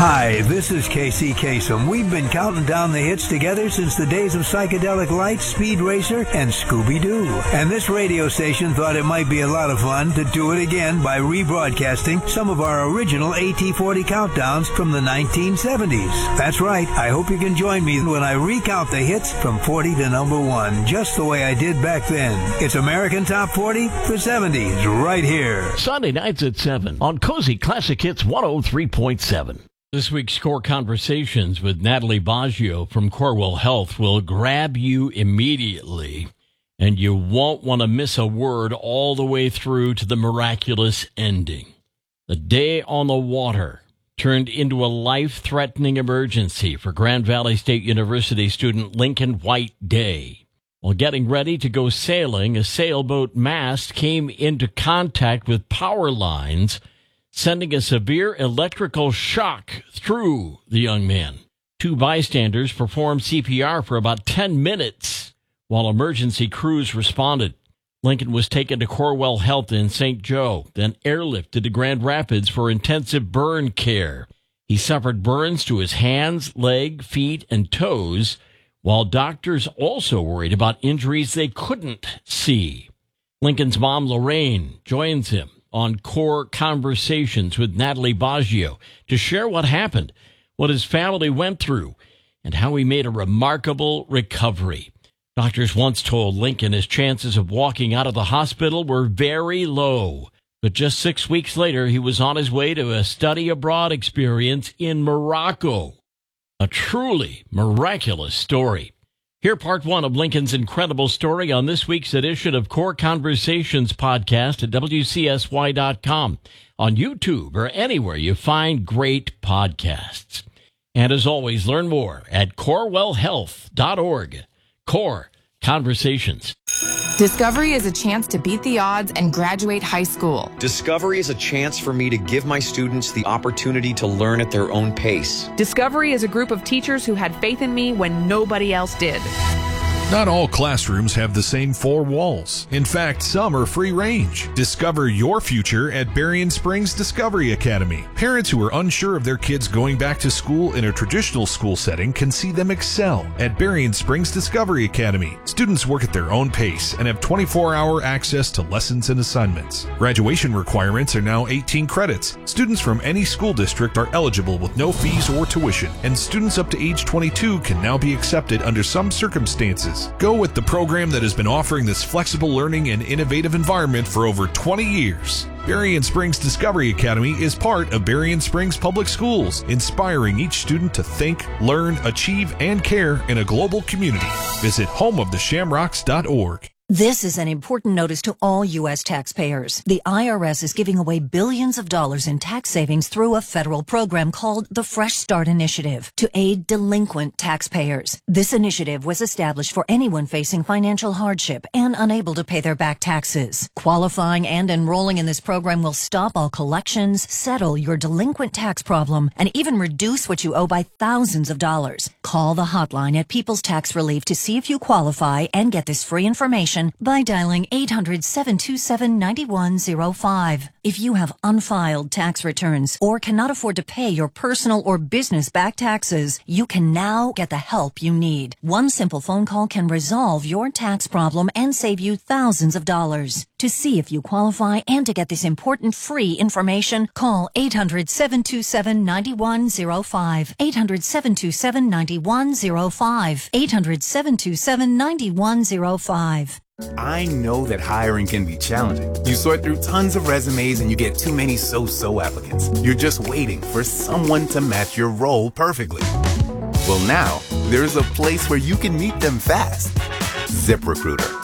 Hi, this is Casey Kasem. We've been counting down the hits together since the days of Psychedelic Lights, Speed Racer, and Scooby-Doo. And this radio station thought it might be a lot of fun to do it again by rebroadcasting some of our original AT40 countdowns from the 1970s. That's right. I hope you can join me when I recount the hits from 40 to number 1, just the way I did back then. It's American Top 40, the 70s, right here. Sunday nights at 7 on Cozy Classic Hits 103.7. This week's Core Conversations with Natalie Baggio from Corewell Health will grab you immediately, and you won't want to miss a word all the way through to the miraculous ending. The day on the water turned into a life-threatening emergency for Grand Valley State University student Lincoln White Day. While getting ready to go sailing, a sailboat mast came into contact with power lines, sending a severe electrical shock through the young man. 2 bystanders performed CPR for about 10 minutes while emergency crews responded. Lincoln was taken to Corewell Health in St. Joe, then airlifted to Grand Rapids for intensive burn care. He suffered burns to his hands, leg, feet, and toes, while doctors also worried about injuries they couldn't see. Lincoln's mom, Lorraine, joins him on Core Conversations with Natalie Baggio to share what happened, what his family went through, and how he made a remarkable recovery. Doctors once told Lincoln his chances of walking out of the hospital were very low, but just 6 weeks later, he was on his way to a study abroad experience in Morocco. A truly miraculous story. Hear part 1 of Lincoln's incredible story on this week's edition of Core Conversations podcast at WCSY.com, on YouTube, or anywhere you find great podcasts. And as always, learn more at corewellhealth.org. Core Conversations. Discovery is a chance to beat the odds and graduate high school. Discovery is a chance for me to give my students the opportunity to learn at their own pace. Discovery is a group of teachers who had faith in me when nobody else did. Not all classrooms have the same 4 walls. In fact, some are free range. Discover your future at Berrien Springs Discovery Academy. Parents who are unsure of their kids going back to school in a traditional school setting can see them excel at Berrien Springs Discovery Academy. Students work at their own pace and have 24-hour access to lessons and assignments. Graduation requirements are now 18 credits. Students from any school district are eligible with no fees or tuition, and students up to age 22 can now be accepted under some circumstances. Go with the program that has been offering this flexible learning and innovative environment for over 20 years. Berrien Springs Discovery Academy is part of Berrien Springs Public Schools, inspiring each student to think, learn, achieve, and care in a global community. Visit homeoftheshamrocks.org. This is an important notice to all U.S. taxpayers. The IRS is giving away billions of dollars in tax savings through a federal program called the Fresh Start Initiative to aid delinquent taxpayers. This initiative was established for anyone facing financial hardship and unable to pay their back taxes. Qualifying and enrolling in this program will stop all collections, settle your delinquent tax problem, and even reduce what you owe by thousands of dollars. Call the hotline at People's Tax Relief to see if you qualify and get this free information by dialing 800-727-9105. If you have unfiled tax returns or cannot afford to pay your personal or business back taxes, you can now get the help you need. One simple phone call can resolve your tax problem and save you thousands of dollars. To see if you qualify and to get this important free information, call 800-727-9105. 800-727-9105. 800-727-9105. I know that hiring can be challenging. You sort through tons of resumes and you get too many so-so applicants. You're just waiting for someone to match your role perfectly. Well, now, there's a place where you can meet them fast. ZipRecruiter.